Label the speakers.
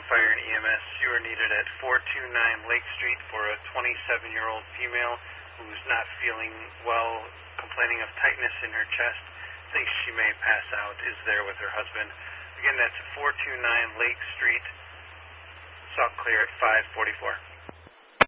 Speaker 1: Fire and EMS. You are needed at 429 Lake Street for a 27-year-old female who's not feeling well, complaining of tightness in her chest, thinks she may pass out, is there with her husband. Again, that's 429 Lake Street, Sauk Clear at 544.